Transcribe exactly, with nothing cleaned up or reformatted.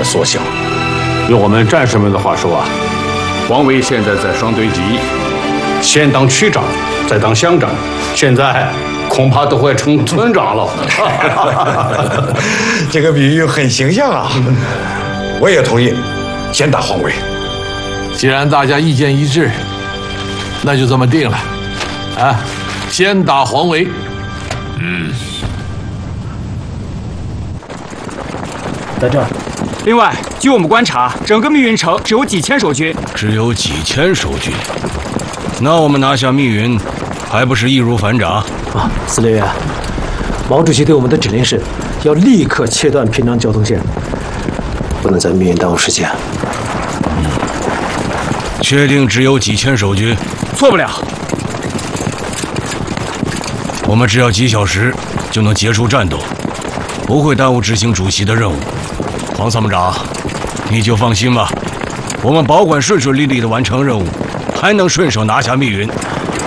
所想。 用我们战士们的话说啊， 黄维现在在双堆集， 先当区长，再当乡长，现在恐怕都快成村长了。 这个比喻很形象啊！我也同意，先打黄维。 既然大家意见一致，那就这么定了。啊，先打黄维。 嗯。 在这儿。 另外，据我们观察，整个密云城只有几千守军。 只有几千守军，那我们拿下密云，还不是易如反掌？ 啊，司令员，毛主席对我们的指令是，要立刻切断平壤交通线，不能在密云耽误时间。 嗯，确定只有几千守军？ 错不了。 我们只要几小时就能结束战斗，不会耽误执行主席的任务。黄参谋长，你就放心吧，我们保管顺顺利利地完成任务，还能顺手拿下密云。